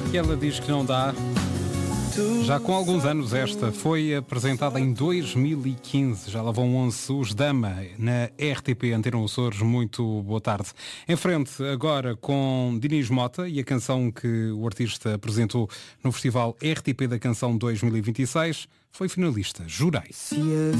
E ela diz que não dá. Já com alguns anos esta foi apresentada em 2015, já lá vão 11 os Dama na RTP Antena Açores. Muito boa tarde. Em frente agora com Dinis Mota e a canção que o artista apresentou no Festival RTP da Canção 2026, foi finalista, Jurei.